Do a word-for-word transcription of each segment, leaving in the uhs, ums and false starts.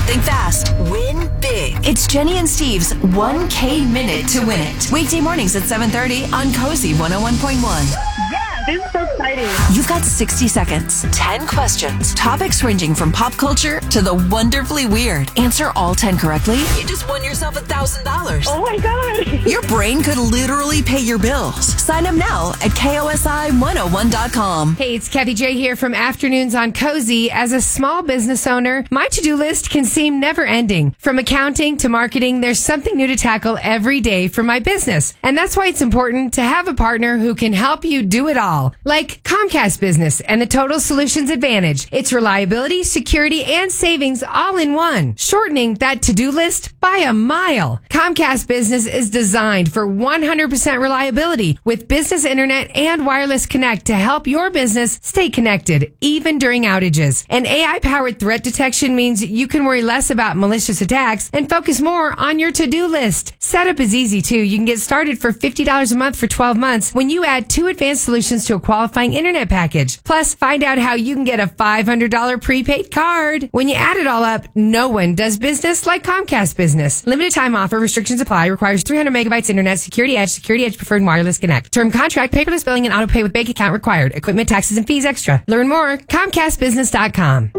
Think fast. Win big. It's Jenny and Steve's one K Minute to Win It. Weekday mornings at seven thirty on Cozy one oh one point one. Yeah, this is so exciting. You've got sixty seconds, ten questions, topics ranging from pop culture to the wonderfully weird. Answer all ten correctly, you just won yourself one thousand dollars. Oh my God. Your brain could literally pay your bills. Sign up now at K O S I one oh one dot com. Hey, it's Kathy J here from Afternoons on Cozy. As a small business owner, my to-do list can seem never-ending. From accounting to marketing, there's something new to tackle every day for my business. And that's why it's important to have a partner who can help you do it all. Like Comcast Business and the Total Solutions Advantage. It's reliability, security, and savings all in one, shortening that to-do list by a mile. Comcast Business is designed for one hundred percent reliability with business internet and wireless connect to help your business stay connected, even during outages. And A I-powered threat detection means you can worry less about malicious attacks and focus more on your to-do list. Setup is easy, too. You can get started for fifty dollars a month for twelve months when you add two advanced solutions to a qualifying internet package. Plus, find out how you can get a five hundred dollars prepaid card. When you add it all up, no one does business like Comcast Business. Limited time offer. Restrictions apply. Requires three hundred megabytes internet. Security Edge. Security Edge preferred wireless connect. Term contract. Paperless billing and auto pay with bank account required. Equipment, taxes, and fees extra. Learn more. Comcast Business dot com.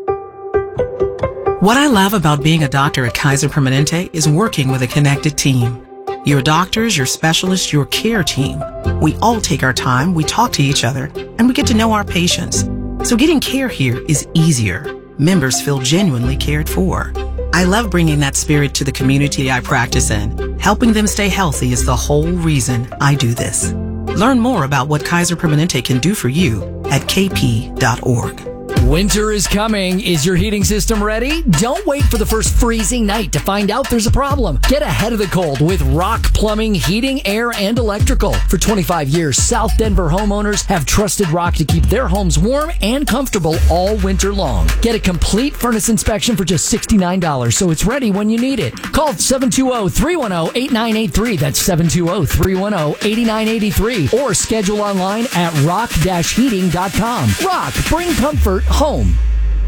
What I love about being a doctor at Kaiser Permanente is working with a connected team. Your doctors, your specialists, your care team. We all take our time, we talk to each other, and we get to know our patients. So getting care here is easier. Members feel genuinely cared for. I love bringing that spirit to the community I practice in. Helping them stay healthy is the whole reason I do this. Learn more about what Kaiser Permanente can do for you at k p dot org. Winter is coming. Is your heating system ready? Don't wait for the first freezing night to find out there's a problem. Get ahead of the cold with Rock Plumbing, Heating, Air, and Electrical. For twenty-five years, South Denver homeowners have trusted Rock to keep their homes warm and comfortable all winter long. Get a complete furnace inspection for just sixty-nine dollars so it's ready when you need it. Call seven two zero, three one zero, eight nine eight three. That's seven two zero, three one zero, eight nine eight three. Or schedule online at rock dash heating dot com. Rock, bring comfort home.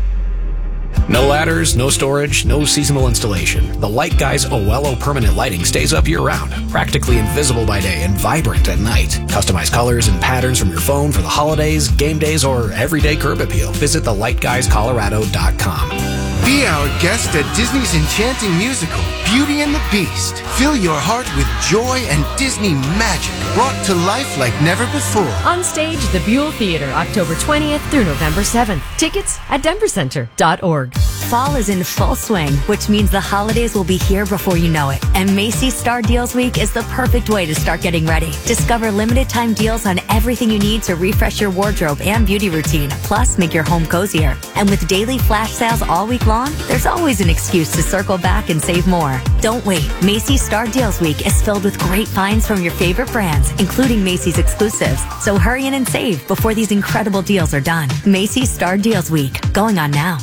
No ladders, no storage, no seasonal installation. The Light Guys Owello permanent lighting stays up year-round, practically invisible by day and vibrant at night. Customize colors and patterns from your phone for the holidays, game days, or everyday curb appeal. Visit the light guys colorado dot com. Be our guest at Disney's enchanting musical, Beauty and the Beast. Fill your heart with joy and Disney magic brought to life like never before. On stage, the Buell Theater, October twentieth through November seventh. Tickets at denver center dot org. Fall is in full swing, which means the holidays will be here before you know it. And Macy's Star Deals Week is the perfect way to start getting ready. Discover limited time deals on everything you need to refresh your wardrobe and beauty routine, plus make your home cozier. And with daily flash sales all week long, there's always an excuse to circle back and save more. Don't wait. Macy's Star Deals Week is filled with great finds from your favorite brands, including Macy's exclusives. So hurry in and save before these incredible deals are done. Macy's Star Deals Week, going on now.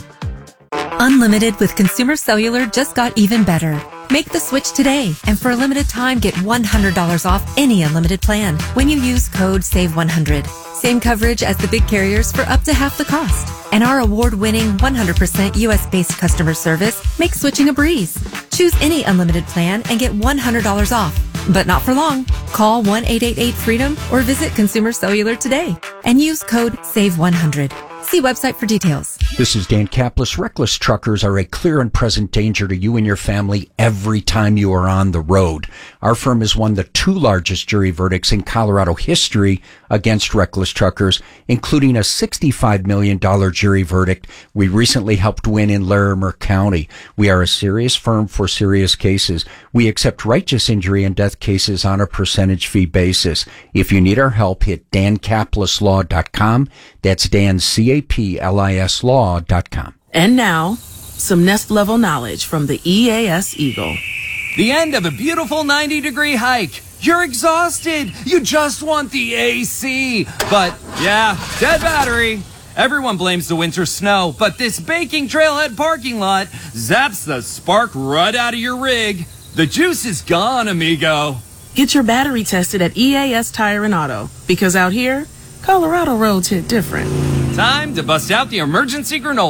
Unlimited with Consumer Cellular just got even better. Make the switch today, and for a limited time, get one hundred dollars off any unlimited plan when you use code save one hundred. Same coverage as the big carriers for up to half the cost. And our award-winning one hundred percent U S-based customer service makes switching a breeze. Choose any unlimited plan and get one hundred dollars off. But not for long. Call one eight eight eight freedom or visit Consumer Cellular today and use code save one hundred. See website for details. This is Dan Kaplis. Reckless truckers are a clear and present danger to you and your family every time you are on the road. Our firm has won the two largest jury verdicts in Colorado history against reckless truckers, including a sixty-five million dollars jury verdict we recently helped win in Larimer County. We are a serious firm for serious cases. We accept righteous injury and death cases on a percentage fee basis. If you need our help, hit dan kaplis law dot com. That's Dan, C A P L I S law dot com. And now, some Nest level knowledge from the E A S Eagle. The end of a beautiful ninety degree hike. You're exhausted. You just want the A C. But, yeah, dead battery. Everyone blames the winter snow, but this baking trailhead parking lot zaps the spark right out of your rig. The juice is gone, amigo. Get your battery tested at E A S Tire and Auto, because out here, Colorado roads hit different. Time to bust out the emergency granola.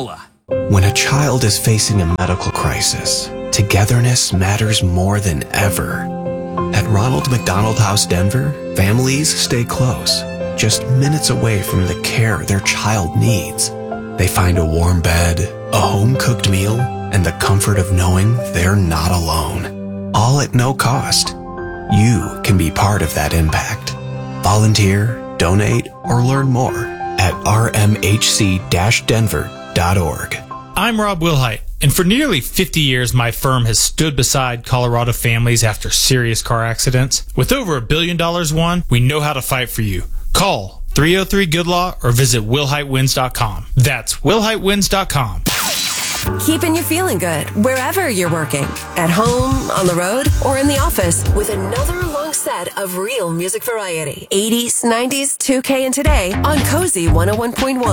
When a child is facing a medical crisis, togetherness matters more than ever. At Ronald McDonald House Denver, families stay close, just minutes away from the care their child needs. They find a warm bed, a home-cooked meal, and the comfort of knowing they're not alone. All at no cost. You can be part of that impact. Volunteer, donate, or learn more at r m h c dash denver dot org. I'm Rob Wilhite, and for nearly fifty years, my firm has stood beside Colorado families after serious car accidents. With over a billion dollars won, we know how to fight for you. Call three oh three good law or visit wilhite wins dot com. That's wilhite wins dot com. Keeping you feeling good wherever you're working, at home, on the road, or in the office, with another long set of real music variety. eighties, nineties, two K, and today on Cozy one oh one point one.